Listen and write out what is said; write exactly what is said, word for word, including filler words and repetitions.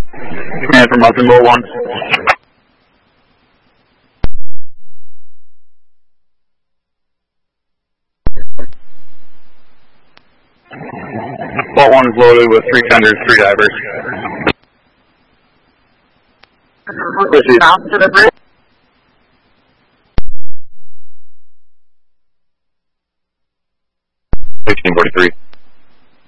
Command from Mountain Bowl one. Boat one is loaded with three tenders, three divers. South to the bridge. sixteen forty-three.